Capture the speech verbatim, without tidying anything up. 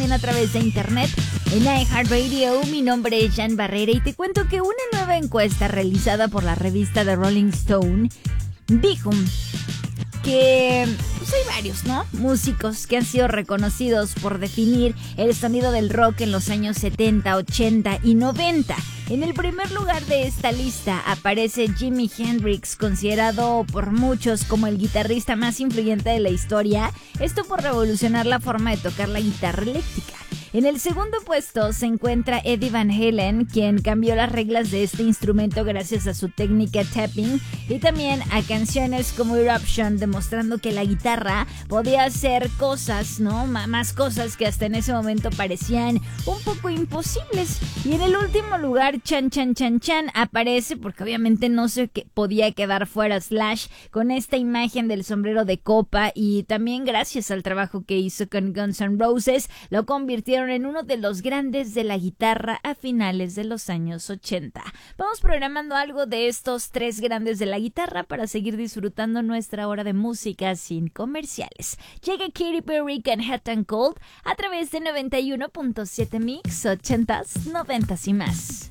también a través de internet en iHeartRadio. Mi nombre es Jan Barrera y te cuento que una nueva encuesta realizada por la revista The Rolling Stone dijo que pues hay varios, ¿no? músicos que han sido reconocidos por definir el sonido del rock en los años setenta, ochenta y noventa. En el primer lugar de esta lista aparece Jimi Hendrix, considerado por muchos como el guitarrista más influyente de la historia, esto por revolucionar la forma de tocar la guitarra eléctrica. En el segundo puesto se encuentra Eddie Van Halen, quien cambió las reglas de este instrumento gracias a su técnica tapping y también a canciones como Eruption, demostrando que la guitarra podía hacer cosas, ¿no? M- más cosas que hasta en ese momento parecían un poco imposibles. Y en el último lugar, Chan Chan Chan Chan aparece porque obviamente no se que- podía quedar fuera Slash con esta imagen del sombrero de copa, y también gracias al trabajo que hizo con Guns N' Roses lo convirtieron en uno de los grandes de la guitarra a finales de los años ochenta. Vamos programando algo de estos tres grandes de la guitarra para seguir disfrutando nuestra hora de música sin comerciales. Llega Katy Perry con Hot and Cold a través de noventa y uno punto siete Mix, ochentas, noventas y más.